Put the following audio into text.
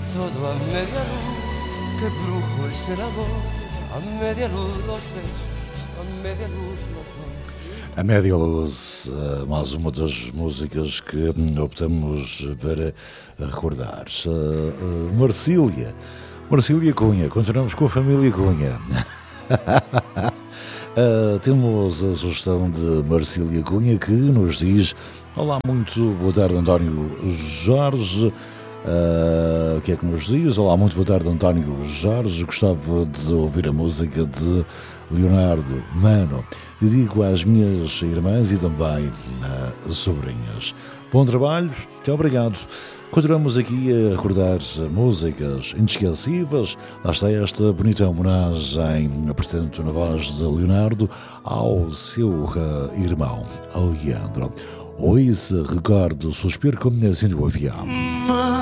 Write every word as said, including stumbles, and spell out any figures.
todo a media luz, que brujo es el amor, a media luz los besos, a media luz los dos. A Média Luz, mais uma das músicas que optamos para recordar. Marcília, Marcília Cunha, continuamos com a família Cunha. Uh, temos a sugestão de Marcília Cunha que nos diz: olá, muito boa tarde, António Jorge. Uh, o que é que nos diz? Olá, muito boa tarde, António Jorge. Gostava de ouvir a música de Leonardo Mano. Dedico às minhas irmãs e também às sobrinhas. Bom trabalho, muito obrigado. Continuamos aqui a recordar músicas inesquecíveis. Lá está esta bonita homenagem, portanto, na voz de Leonardo, ao seu uh, irmão, Leandro. Ouça, recordo, suspiro como nascendo o avião.